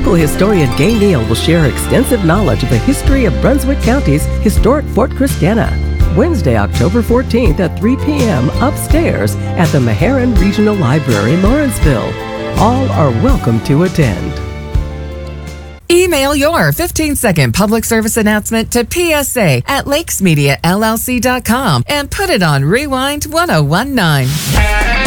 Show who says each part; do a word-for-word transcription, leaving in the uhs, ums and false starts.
Speaker 1: Local historian Gay Neal will share extensive knowledge of the history of Brunswick County's historic Fort Christiana. Wednesday, October fourteenth at three p.m. upstairs at the Meherrin Regional Library, Lawrenceville. All are welcome to attend.
Speaker 2: Email your fifteen-second public service announcement to P S A at lakes media l l c dot com and put it on Rewind ten nineteen.